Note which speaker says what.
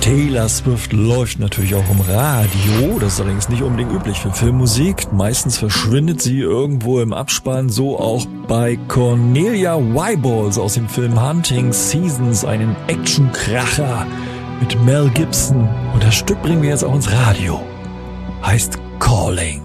Speaker 1: Taylor Swift läuft natürlich auch im Radio. Das ist allerdings nicht unbedingt üblich für Filmmusik. Meistens verschwindet sie irgendwo im Abspann, so auch bei Cornelia Wyballs aus dem Film Hunting Seasons, einen Actionkracher mit Mel Gibson. Und das Stück bringen wir jetzt auch ins Radio. Heißt Calling.